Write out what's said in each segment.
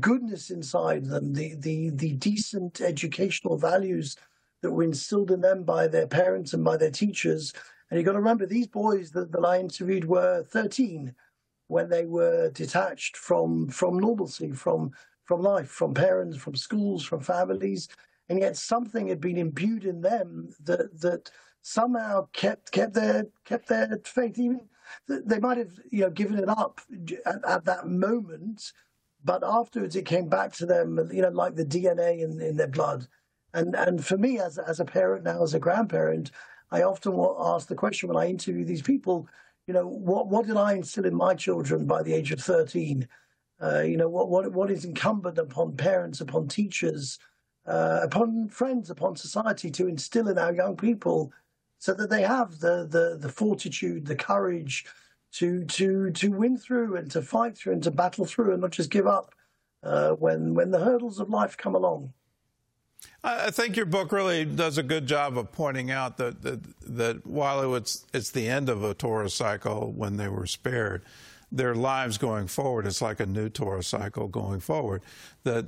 goodness inside them, the decent educational values that were instilled in them by their parents and by their teachers. And you've got to remember, these boys that I interviewed were 13 when they were detached from normalcy, from life, from parents, from schools, from families, and yet something had been imbued in them that somehow kept their faith. Even they might have given it up at that moment, but afterwards it came back to them, like the DNA in their blood. And for me, as a parent now, as a grandparent, I often ask the question when I interview these people, what did I instill in my children by the age of 13? What is incumbent upon parents, upon teachers, upon friends, upon society to instill in our young people, so that they have the fortitude, the courage to win through and to fight through and to battle through and not just give up when the hurdles of life come along. I think your book really does a good job of pointing out that while it's the end of a Torah cycle when they were spared, their lives going forward, it's like a new Torah cycle going forward. That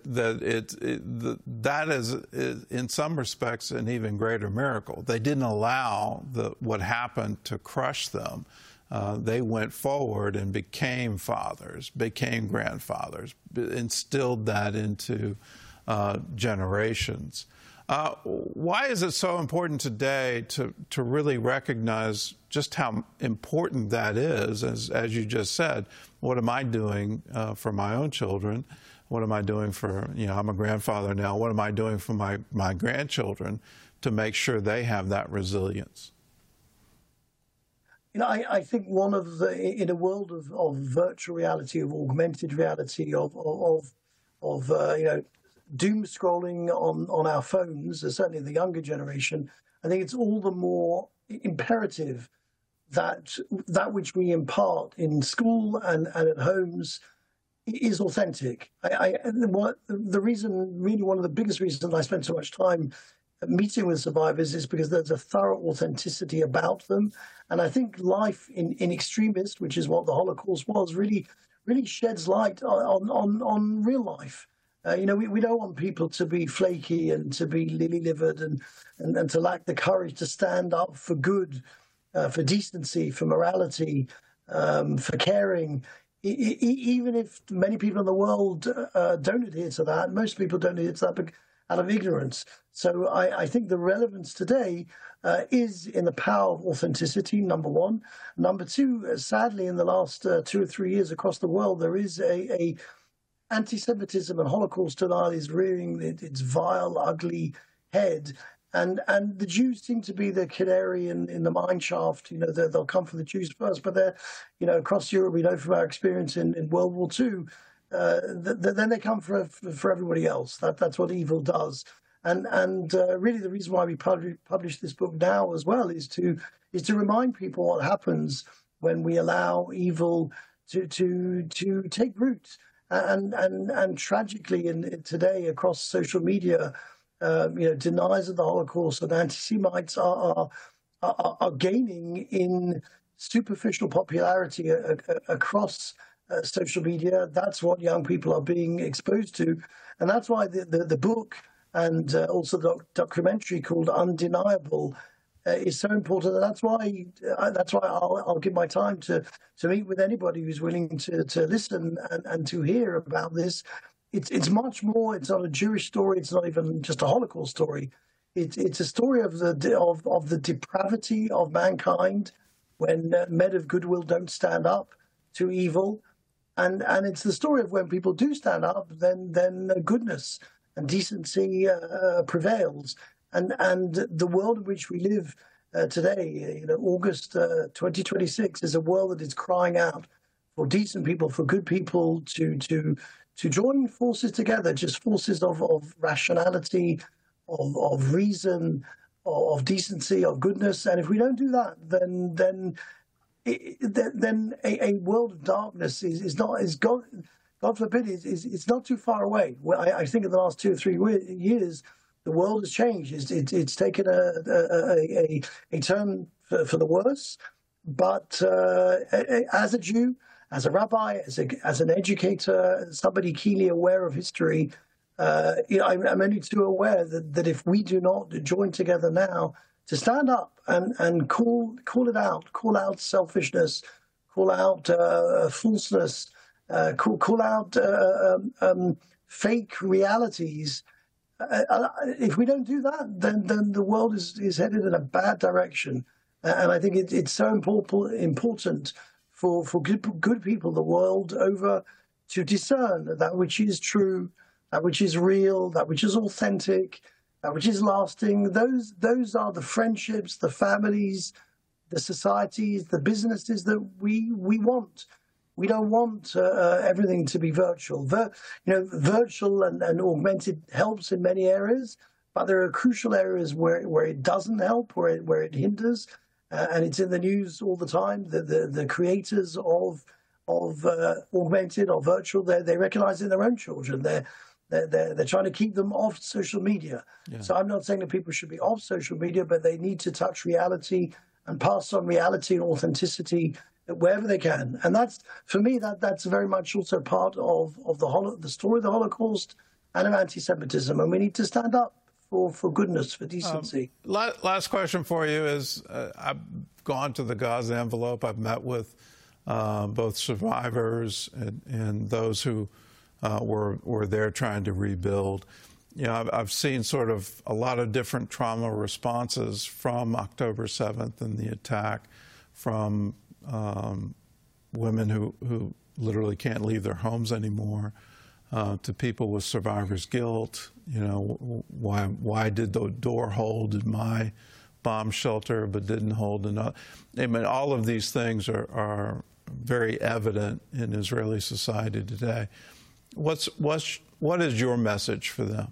is in some respects an even greater miracle. They didn't allow what happened to crush them. They went forward and became fathers, became grandfathers, instilled that into generations. Why is it so important today to really recognize just how important that is? As you just said, what am I doing for my own children? What am I doing for, I'm a grandfather now, what am I doing for my grandchildren to make sure they have that resilience? I think in a world of virtual reality, of augmented reality, of doom scrolling on our phones, certainly the younger generation, I think it's all the more imperative that which we impart in school and at homes is authentic. The reason, really one of the biggest reasons I spend so much time meeting with survivors is because there's a thorough authenticity about them. And I think life in extremis, which is what the Holocaust was, really sheds light on real life. We don't want people to be flaky and to be lily-livered and to lack the courage to stand up for good, for decency, for morality, for caring. Even if many people in the world don't adhere to that, most people don't adhere to that out of ignorance. So I think the relevance today is in the power of authenticity, number one. Number two, sadly, in the last 2 or 3 years across the world, there is a anti-Semitism and Holocaust denial is rearing its vile, ugly head. And the Jews seem to be the canary in the mine shaft. They'll come for the Jews first, but they're, across Europe, we know from our experience in World War II, then they come for everybody else. That's what evil does. And really the reason why we publish this book now as well is to remind people what happens when we allow evil to take root. And tragically, today across social media, deniers of the Holocaust and anti-Semites are gaining in superficial popularity across social media. That's what young people are being exposed to, and that's why the book and also the documentary called Undeniable is so important. And that's why I'll give my time to meet with anybody who's willing to listen and to hear about this. It's much more. It's not a Jewish story. It's not even just a Holocaust story. It's a story of the depravity of mankind when men of goodwill don't stand up to evil, and it's the story of when people do stand up, then goodness and decency prevails. And the world in which we live today, August 2026, is a world that is crying out for decent people, for good people to join forces together, just forces of rationality, of reason, of decency, of goodness. And if we don't do that, then a world of darkness is God forbid, it's not too far away. I think in the last 2 or 3 years, the world has changed. It's taken a turn for the worse. But as a Jew, as a rabbi, as an educator, somebody keenly aware of history, I'm only too aware that if we do not join together now to stand up and call it out, call out selfishness, call out falseness, call out fake realities. If we don't do that, then the world is headed in a bad direction. And I think it's so important for good people the world over to discern that which is true, that which is real, that which is authentic, that which is lasting. Those are the friendships, the families, the societies, the businesses that we want. We don't want everything to be virtual. Virtual and augmented helps in many areas, but there are crucial areas where it doesn't help, where it hinders, and it's in the news all the time. The creators of augmented or virtual, they recognize in their own children. They're trying to keep them off social media. Yeah. So I'm not saying that people should be off social media, but they need to touch reality and pass on reality and authenticity wherever they can. And that's, for me, that's very much also part of the story of the Holocaust and of anti-Semitism. And we need to stand up for goodness, for decency. Last question for you is, I've gone to the Gaza envelope. I've met with both survivors and those who were there trying to rebuild. I've seen sort of a lot of different trauma responses from October 7th and the attack, from women who literally can't leave their homes anymore, to people with survivor's guilt. Why did the door hold in my bomb shelter but didn't hold enough? I mean, all of these things are very evident in Israeli society today. What is your message for them?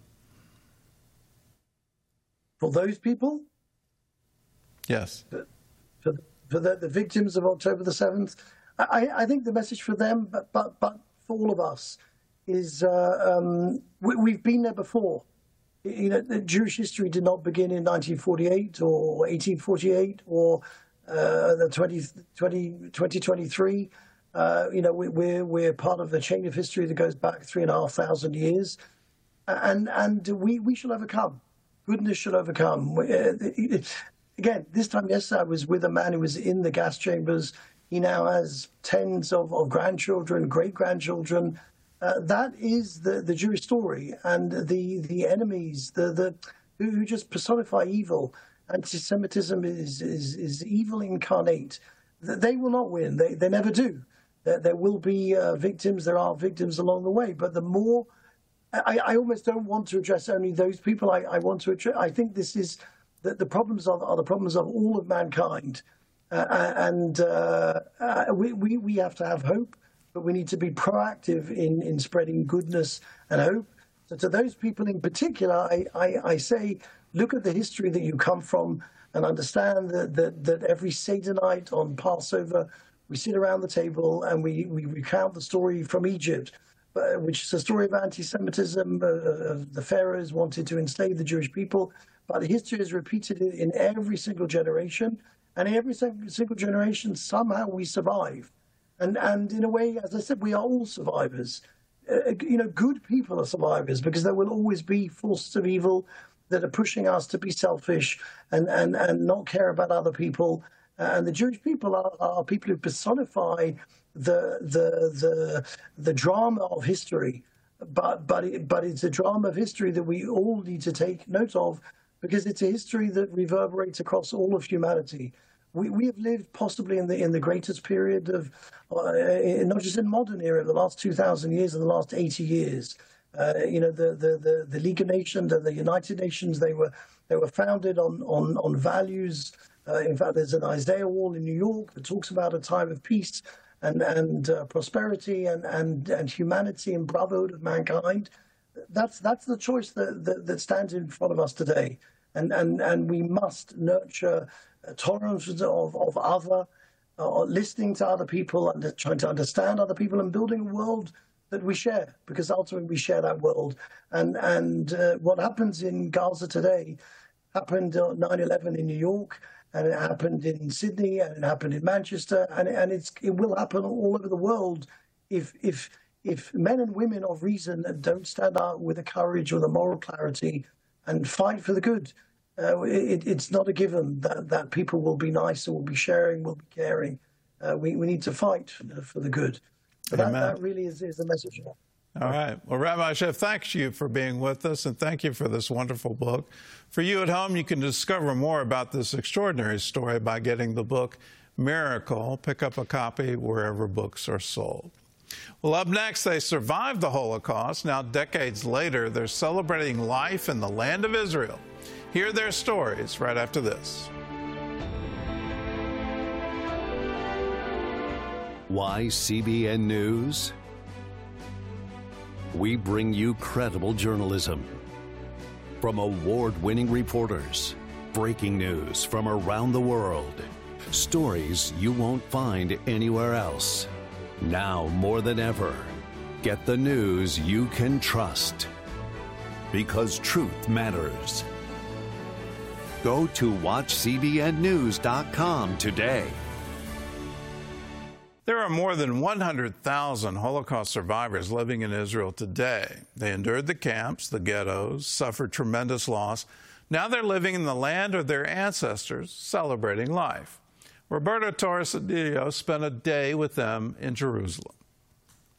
For those people? Yes. For the victims of October the 7th? I think the message for them, but for all of us, is we've been there before. The Jewish history did not begin in 1948 or 1848 or the 2023. We're part of a chain of history that goes back 3,500 years, and we shall overcome. Goodness shall overcome. Again, this time yesterday I was with a man who was in the gas chambers. He now has tens of grandchildren, great-grandchildren. That is the Jewish story, and the enemies, who just personify evil. Anti-Semitism is evil incarnate. They will not win. They never do. There will be victims. There are victims along the way. But the more, I almost don't want to address only those people. I want to address. I think this is the problems are the problems of all of mankind, and we have to have hope. But we need to be proactive in spreading goodness and hope. So to those people in particular, I say, look at the history that you come from and understand that every Seder night on Passover, we sit around the table and we recount the story from Egypt, which is a story of anti-Semitism. The pharaohs wanted to enslave the Jewish people, but the history is repeated in every single generation. And in every single generation, somehow we survive. And in a way, as I said, we are all survivors. Good people are survivors because there will always be forces of evil that are pushing us to be selfish and not care about other people. And the Jewish people are people who personify the drama of history. But it's a drama of history that we all need to take note of, because it's a history that reverberates across all of humanity. We have lived possibly in the greatest period of, not just in modern era, the last 2,000 years and the last 80 years. The League of Nations and the United Nations, they were founded on values. In fact, there's an Isaiah wall in New York that talks about a time of peace and prosperity and humanity and brotherhood of mankind. That's the choice that stands in front of us today, and we must nurture tolerance of other, listening to other people and trying to understand other people and building a world that we share, because ultimately we share that world. And what happens in Gaza today happened on 9/11 in New York, and it happened in Sydney, and it happened in Manchester, and it will happen all over the world if men and women of reason don't stand up with the courage or the moral clarity and fight for the good. It's not a given that people will be nice and will be sharing, will be caring. We need to fight for the good. So that really is the message. All right. Well, Rabbi Sheff, thanks you for being with us, and thank you for this wonderful book. For you at home, you can discover more about this extraordinary story by getting the book Miracle. Pick up a copy wherever books are sold. Well, up next, they survived the Holocaust. Now, decades later, they're celebrating life in the land of Israel. Hear their stories right after this. Why CBN News? We bring you credible journalism from award-winning reporters, breaking news from around the world, stories you won't find anywhere else. Now more than ever, get the news you can trust, because truth matters. Go to watchcbnnews.com today. There are more than 100,000 Holocaust survivors living in Israel today. They endured the camps, the ghettos, suffered tremendous loss. Now they're living in the land of their ancestors, celebrating life. Roberto Torres Adillo spent a day with them in Jerusalem.